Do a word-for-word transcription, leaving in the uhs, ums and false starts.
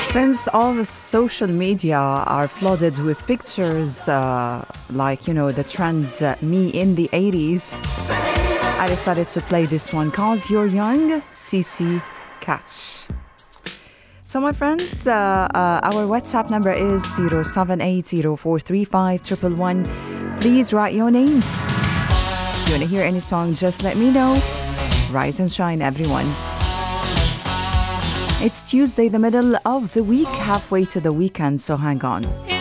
Since all the social media are flooded with pictures uh, like, you know, the trend uh, me in the eighties, I decided to play this one, Cause You're Young, C C Catch. So my friends, uh, uh, our WhatsApp number is zero seven eight zero four three five one one one. Please write your names. If you want to hear any song, just let me know. Rise and shine, everyone. It's Tuesday, the middle of the week, halfway to the weekend, so hang on.